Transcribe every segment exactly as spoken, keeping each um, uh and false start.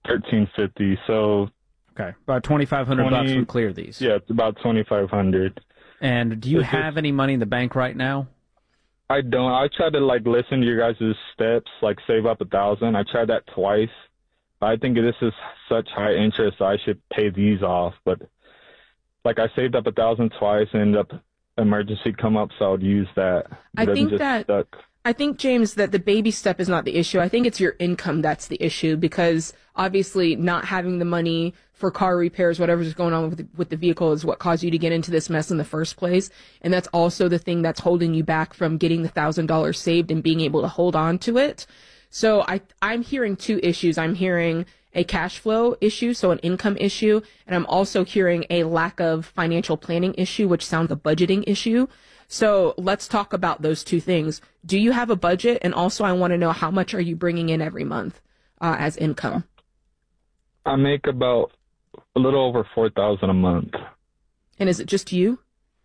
thirteen fifty. So okay, about twenty-five hundred bucks would clear these. Yeah, it's about twenty-five hundred. And do you It's have just, any money in the bank right now? I don't. I try to like listen to your guys' steps, like save up a thousand. I tried that twice. I think this is such high interest, I should pay these off. But like I saved up a thousand twice, and ended up emergency come up, so I would use that. I But think just that stuck. I think, James, that the baby step is not the issue. I think it's your income that's the issue, because obviously not having the money for car repairs, whatever's going on with the, with the vehicle, is what caused you to get into this mess in the first place. And that's also the thing that's holding you back from getting the thousand dollars saved and being able to hold on to it. So I, I'm hearing two issues. I'm hearing a cash flow issue, so an income issue, and I'm also hearing a lack of financial planning issue, which sounds a budgeting issue. So let's talk about those two things. Do you have a budget? And also I want to know, how much are you bringing in every month uh, as income? I make about a little over four thousand a month. And is it just you?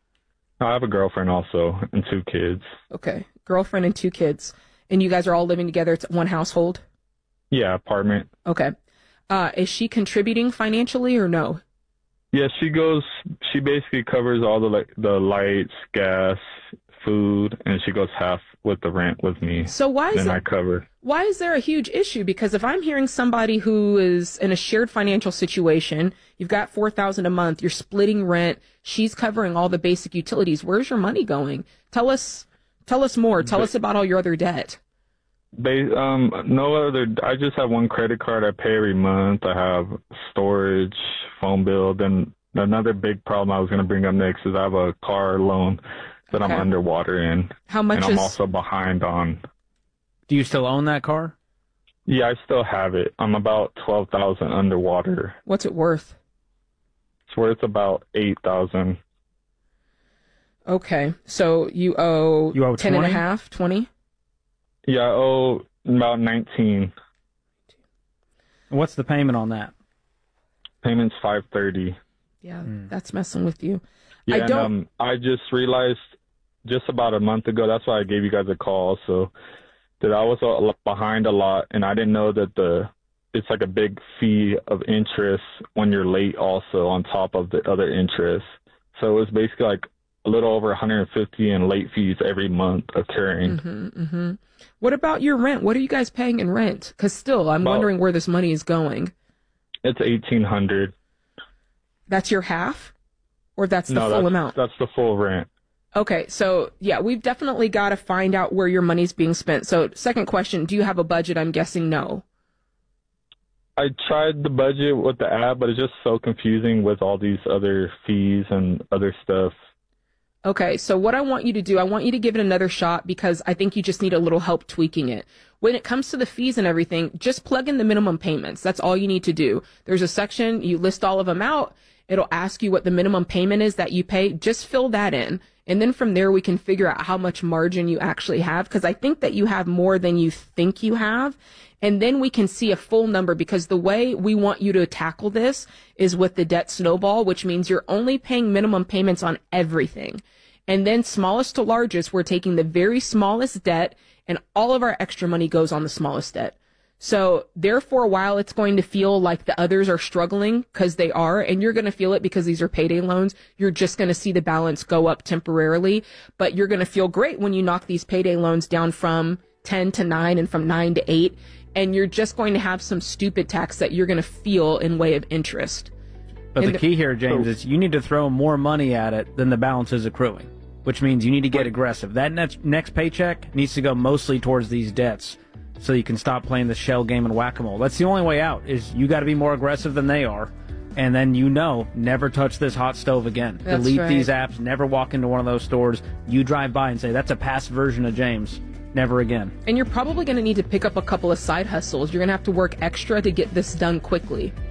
I have a girlfriend also and two kids. Okay. Girlfriend and two kids. And you guys are all living together. It's one household? Yeah, apartment. Okay. Uh, is she contributing financially or no? Yeah, she goes, she basically covers all the like the lights, gas, food, and she goes half with the rent with me. So why is then it, I cover. Why is there a huge issue? Because if I'm hearing somebody who is in a shared financial situation, you've got four thousand dollars a month, you're splitting rent, she's covering all the basic utilities. Where's your money going? Tell us, tell us more. Tell us about all your other debt. They, um, no other, I just have one credit card I pay every month. I have storage, phone bill. Then another big problem I was going to bring up next is I have a car loan that Okay. I'm underwater in. How much And I'm is- also behind on. Do you still own that car? Yeah, I still have it. I'm about twelve thousand underwater. What's it worth? It's worth about eight thousand. Okay. So you owe, You owe ten and a twenty? half, twenty? Yeah, I owe about nineteen. What's the payment on that? Payment's five thirty. Yeah, that's messing with you. Yeah, I and, don't, um, I just realized just about a month ago, that's why I gave you guys a call, so that I was uh, behind a lot, and I didn't know that the it's like a big fee of interest when you're late also on top of the other interest. So it was basically like a little over one hundred fifty in late fees every month occurring. hmm hmm What about your rent? What are you guys paying in rent? Because still, I'm About- wondering where this money is going. It's eighteen hundred. That's your half? Or that's the No, full that's, amount? that's the full rent. Okay, so yeah, we've definitely got to find out where your money's being spent. So second question, do you have a budget? I'm guessing no. I tried the budget with the app, but it's just so confusing with all these other fees and other stuff. Okay, so what I want you to do, I want you to give it another shot, because I think you just need a little help tweaking it. When it comes to the fees and everything, just plug in the minimum payments. That's all you need to do. There's a section, you list all of them out. It'll ask you what the minimum payment is that you pay. Just fill that in. And then from there, we can figure out how much margin you actually have, because I think that you have more than you think you have. And then we can see a full number, because the way we want you to tackle this is with the debt snowball, which means you're only paying minimum payments on everything. And then smallest to largest, we're taking the very smallest debt, and all of our extra money goes on the smallest debt. So therefore, while it's going to feel like the others are struggling, because they are, and you're going to feel it because these are payday loans, you're just going to see the balance go up temporarily. But you're going to feel great when you knock these payday loans down from ten to nine and from nine to eight. And you're just going to have some stupid tax that you're going to feel in way of interest. But And the the- key here, James, is you need to throw more money at it than the balance is accruing, which means you need to get aggressive. That next, next paycheck needs to go mostly towards these debts so you can stop playing the shell game and whack-a-mole. That's the only way out, is you got to be more aggressive than they are. And then, you know, never touch this hot stove again. That's Delete right. these apps. Never walk into one of those stores. You drive by and say, that's a past version of James. Never again. And you're probably going to need to pick up a couple of side hustles. You're going to have to work extra to get this done quickly.